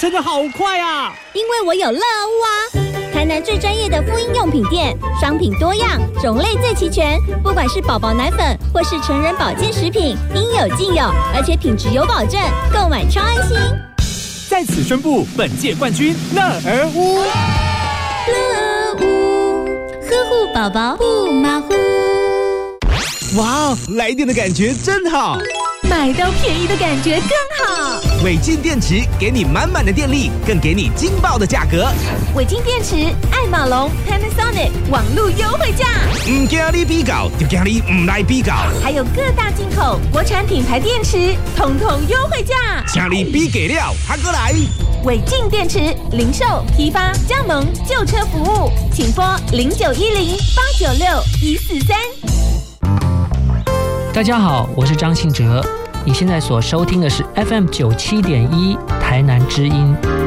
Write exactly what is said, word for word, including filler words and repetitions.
成的好快啊！ 因为我有乐屋啊！台南最专业的妇婴用品店，商品多样，种类最齐全。不管是宝宝奶粉或是成人保健食品，应有尽有，而且品质有保证，购买超安心。 在此宣布本届冠军乐儿屋。 乐屋呵护宝宝不马虎。 哇，来电的感觉真好， 买到便宜的感觉更好。 伟进电池给你满满的电力，更给你惊爆的价格。 伟进电池，爱马龙 Panasonic 网络优惠价。 唔惊你比较，就惊你唔来比较。 还有各大进口国产品牌电池，统统优惠价。 请你比给了，还过来。 伟进电池零售、批发、加盟、旧车服务，请拨零九一零八九六一四三。 大家好，我是张信哲，你现在所收听的是 F M 九七点一台南之音。